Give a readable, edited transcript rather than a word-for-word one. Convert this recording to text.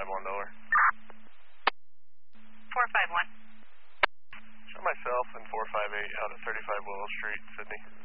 451 over. 451. Show myself and 458 out at 35 Willow Street, Sydney.